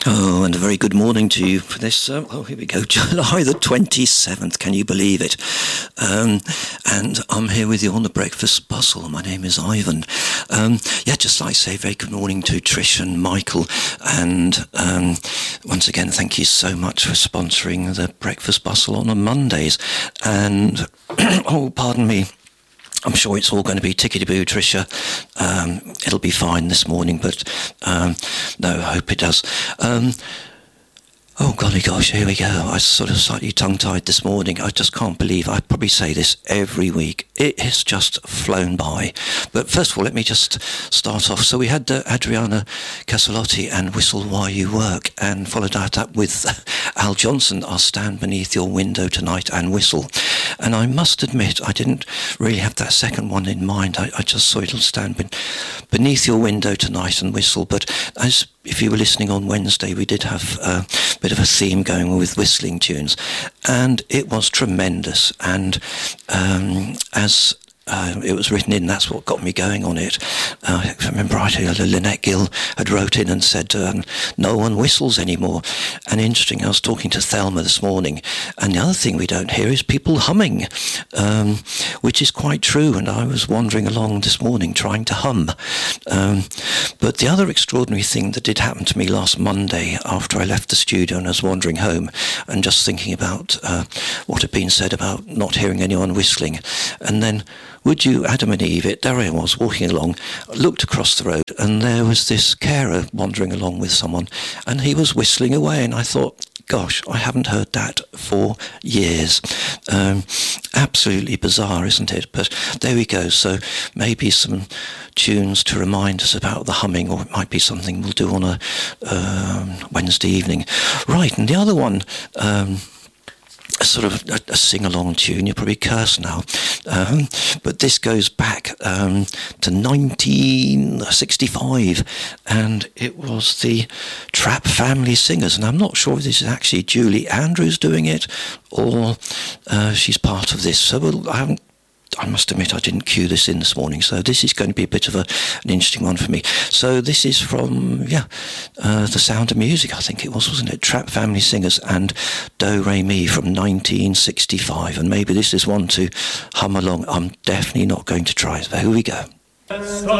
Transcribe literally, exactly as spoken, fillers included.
Oh, and a very good morning to you for this. Uh, oh, here we go, July the twenty-seventh. Can you believe it? Um, and I'm here with you on the Breakfast Bustle. My name is Ivan. Um, yeah, just like to say, very good morning to Trish and Michael. And um, once again, thank you so much for sponsoring the Breakfast Bustle on the Mondays. And, oh, pardon me. I'm sure it's all going to be tickety-boo, Tricia. Um, it'll be fine this morning, but um, no, I hope it does. Um, oh, golly gosh, here we go. I was sort of slightly tongue-tied this morning. I just can't believe, I probably say this every week. It has just flown by. But first of all, let me just start off. So we had uh, Adriana Casalotti and Whistle While You Work, and followed that up with Al Johnson, I'll Stand Beneath Your Window Tonight and Whistle. And I must admit, I didn't really have that second one in mind. I, I just saw it'll stand ben- beneath your window tonight and whistle. But as if you were listening on Wednesday, we did have a bit of a theme going with whistling tunes. And it was tremendous. And um, as... Uh, it was written in, that's what got me going on it. Uh, if I remember rightly, Lynette Gill had wrote in and said, uh, no one whistles anymore. And interesting, I was talking to Thelma this morning, and the other thing we don't hear is people humming, um, which is quite true. And I was wandering along this morning trying to hum. Um, but the other extraordinary thing that did happen to me last Monday after I left the studio and I was wandering home and just thinking about uh, what had been said about not hearing anyone whistling. And then would you, Adam and Eve, it, there I was walking along, looked across the road, and there was this carer wandering along with someone, and he was whistling away, and I thought, gosh, I haven't heard that for years. Um, absolutely bizarre, isn't it? But there we go. So maybe some tunes to remind us about the humming, or it might be something we'll do on a um, Wednesday evening. Right, and the other one... Um, A sort of a, a sing-along tune. You'll probably curse now, um, but this goes back um, to nineteen sixty-five, and it was the Trapp Family Singers. And I'm not sure if this is actually Julie Andrews doing it, or uh, she's part of this. So we'll, I haven't. I must admit I didn't cue this in this morning, so this is going to be a bit of a, an interesting one for me. So this is from, yeah, uh, The Sound of Music, I think it was, wasn't it? Trapp Family Singers and Do Re Mi from nineteen sixty-five. And maybe this is one to hum along. I'm definitely not going to try it, but here we go.